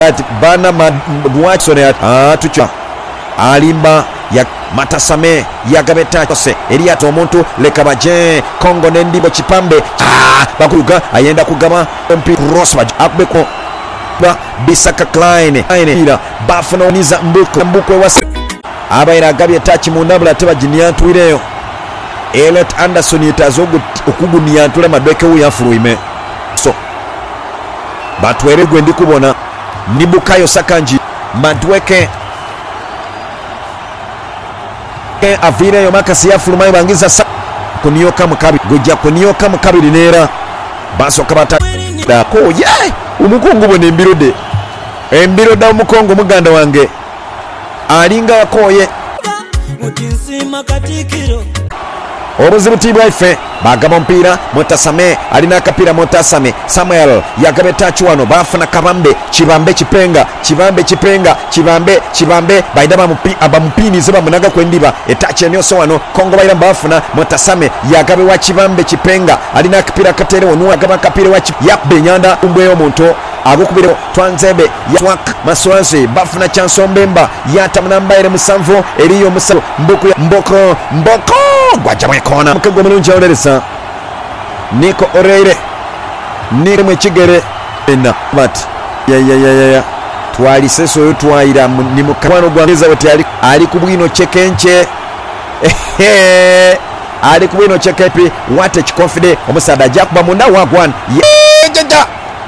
bana Watson tucha alimba ya Matasame yagabeta kose Eliato omuntu lekabaje Kongo nendibo kipambe bakuruga ayenda kugama mpi crossbaj akbeko Bisaka Klein ila Bafano niza mbukwe wasi abaira gabye touch mundabula tebajiniya twireyo Elliot Anderson yitazogu okuguniya ntule madweke uyafuruime so batweregwe ndikubona Nibukayo Sakanji madweke avire yo makasi ya fulumai bangiza kuniyoka mukabiri gojja kuniyoka mukabiri nera baso kabata ko ye umukungu bone embiro da umukongo muganda wange alinga koye mukinsima katikiro obuzibu tibwa ife bagaba mpira Motasame alina akapira Motasame Samuel yagabeta chuano bafuna kabambe kibambe baidaba abamupini ziba munaga kwendiba etache nyoso wano Kongo baira bafuna Motasame yagabe wa kibambe kipenga alina akapira katere wonu agaba akapira wa yakbenyanda umbweyo muntu agukubire twanzebe ya maswansi bafuna chansombe yatamnambaire musanvo eriyo musalo mboko gwajamwe kona mkago mulunja oleresa Niko Oreire Niko mwechigere ena but ya twali seso yo twaira ni mukabano gwangeza wote ali kubwino chekenche ali kubwino chekepi wate confident omusada jakuba munda wagwan yejaja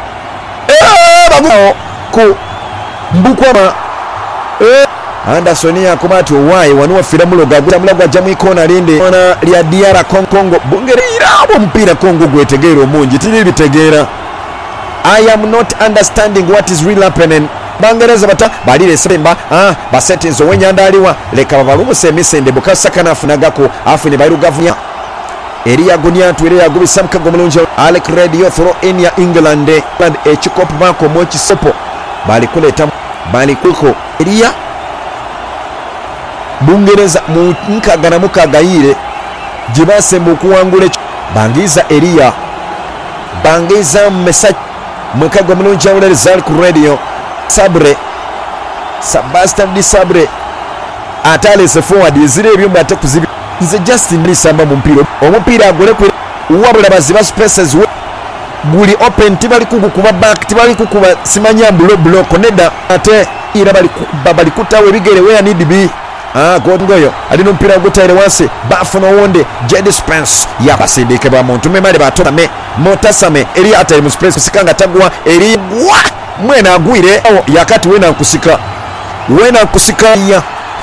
bago ku mbukwa Anderson yakomati owaye wanuwa firamulo gagura mulagwa jamu kona linde ona lya DR Kongo bungerira abo mpira Kongo gwetegera omunji tili bitegera I am not understanding what is really happening bangereza bata balire semba basettings owenyandaliwa leka babalumuse emisende bukasaka nafunagako afune bairugavunya Eria Gunia twire yagubisa mkago mulunji Alec Radio throw in ya England ekikopo bako mochi sopo bali kuleta bali kuko Eria Bungereza munkagana mukagayire jibase mukuwangule bangiza Eria bangiza message mukago mulunji awulere Zalk Radio Sabre Sebastian Di Sabre atale se forward zire ebyumba atakuzibi nze Justin Lisamba mu mpira omupira agole ku wabula baziba spaces guli open tibali kukuba back tibali kukuba simanya block neda ate ira bali kutawe bigere where need be godngoyo alino mpira gutaire wase bafuna wonde Jed Spence yabasindike ba muntu memale batome Motasame eri atari mu space kusikanga tagwa eri mwena agwire yakati wena kusika ya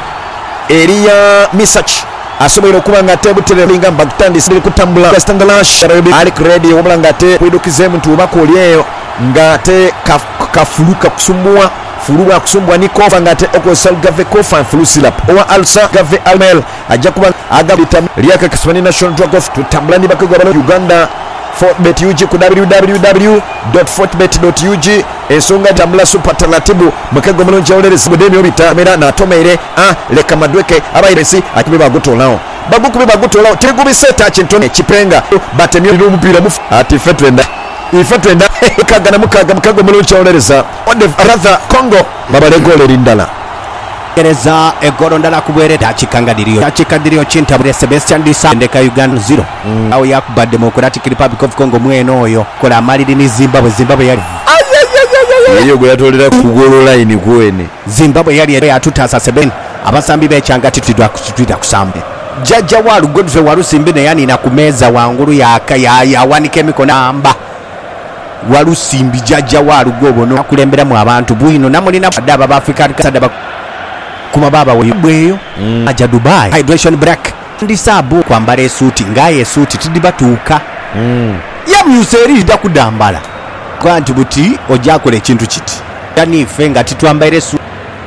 Eria Misach asobero kubanga tebutere linga bagtandi sili kutambula standalash Alec Radio obulanga te kwidukize muntu bakolyeyo ngate kafuluka kusumbua furuwa kusumbwa niko ngate okosal gave kofa flusilap owa alsa gave almel ajakuba agabita liaka Kiswahili National Drug of tutambulani bakagwa Uganda Fortbet UG ku www.fortbet.ug ensonga tambula super talatibu makago mulunja olere simudemi obita mera na tomere leka madweke abairesi akibiba gutolao bagukubiba bagutolao tirigubise tachi ntone kipenga batemyo lumupira mufu ati fetwenda ifetwenda kagana makago mulunja olereza ode rather Kongo babalegole lindala Kereza egoro ndala kubwere dachikandiriyo chintabure Sebastian Disa ndeka Uganda 0 au yakuba Democratic Republic of Congo mweno oyo kola amaliri ni Zimbabwe yali iyo gwatolera kugolo line kuwene Zimbabwe yali yatutasa 7 abasambi bechangati twida kusambe Jaja walu Godfrey walusimbi ne yani nakumeza wanguru ya wani chemical namba walusimbi Jaja walu gobo no kulembera mu abantu buino namulina badaba ba Africa kadaba kuma baba webweyo aja Dubai hydration break ndisabu kwambara esuti ngaye esuti tidibatuka ya museri dakudambala kwanti buti ojakole ekintu kiti yani fenga titwambara esuti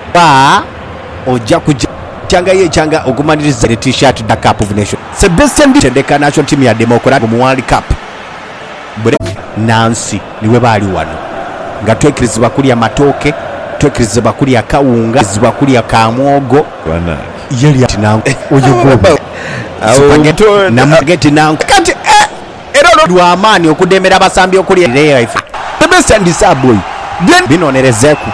oja kuja changa okumaniriza t-shirt da Cup of Nation Sebastian Tendeka national team ya Democratic mu World Cup Nancy niwe bali wano nga twekirizibwa kulya matoke twekirizibwa kulya kawunga zibwa kamwogo bana yeli ati nangu oyogoba spaghetti nangu kati era dwamani okudemera abasambi okulya leyo ife Sebastian Disaboy binonerezeku